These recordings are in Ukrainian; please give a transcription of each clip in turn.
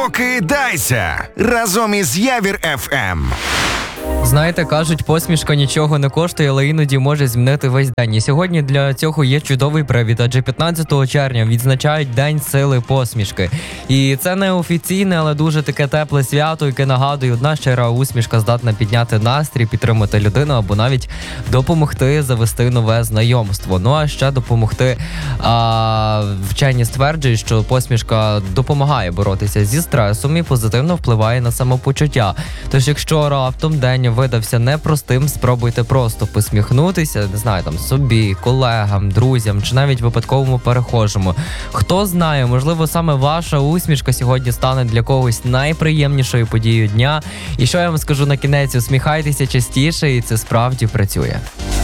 Прокидайся разом із Явір ФМ. Знаєте, кажуть, посмішка нічого не коштує, але іноді може змінити весь день. І сьогодні для цього є чудовий привід, адже 15 червня відзначають День сили посмішки. І це не офіційне, але дуже таке тепле свято, яке нагадує, одна щира усмішка здатна підняти настрій, підтримати людину або навіть допомогти завести нове знайомство. Ну а ще допомогти. Вчені стверджують, що посмішка допомагає боротися зі стресом і позитивно впливає на самопочуття. Тож, якщо раптом день видався непростим, спробуйте просто посміхнутися, не знаю, там собі, колегам, друзям чи навіть випадковому перехожому. Хто знає, можливо, саме ваша усмішка сьогодні стане для когось найприємнішою подією дня. І що я вам скажу на кінець, усміхайтеся частіше, і це справді працює.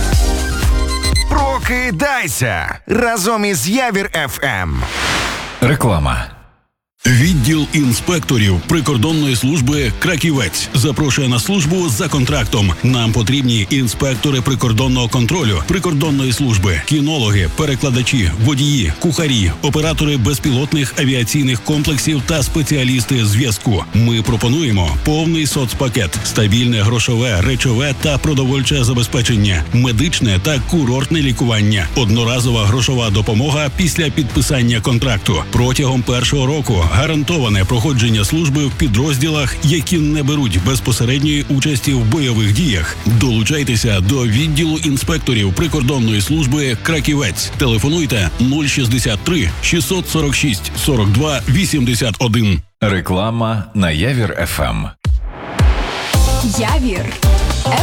Прокидайся разом із Явір ФМ. Реклама. Відділ інспекторів прикордонної служби «Краківець» запрошує на службу за контрактом. Нам потрібні інспектори прикордонного контролю, прикордонної служби, кінологи, перекладачі, водії, кухарі, оператори безпілотних авіаційних комплексів та спеціалісти зв'язку. Ми пропонуємо повний соцпакет, стабільне грошове, речове та продовольче забезпечення, медичне та курортне лікування, одноразова грошова допомога після підписання контракту. Протягом першого року гарантоване проходження служби в підрозділах, які не беруть безпосередньої участі в бойових діях. Долучайтеся до відділу інспекторів прикордонної служби «Краківець». Телефонуйте 063 646 42 81. Реклама на Явір ФМ. Явір